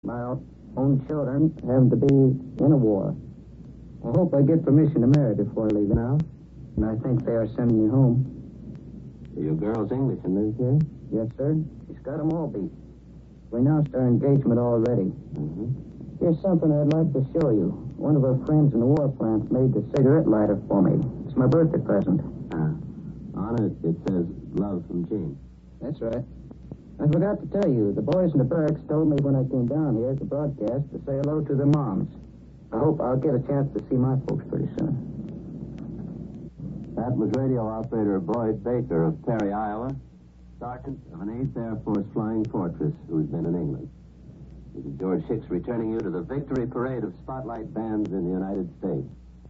My own children having to be in a war. I hope I get permission to marry before I leave now. And I think they are sending me home. Your girl's English and lives here? Yes, sir. She's got 'em all beat. We announced our engagement already. Mm-hmm. Here's something I'd like to show you. One of our friends in the war plant made the cigarette lighter for me. It's my birthday present. On it says, "Love from Jane." That's right. I forgot to tell you, the boys in the barracks told me when I came down here to broadcast to say hello to their moms. I hope I'll get a chance to see my folks pretty soon. That was radio operator Boyd Baker of Perry, Iowa, sergeant of an 8th Air Force Flying Fortress who's been in England. This is George Hicks returning you to the victory parade of spotlight bands in the United States.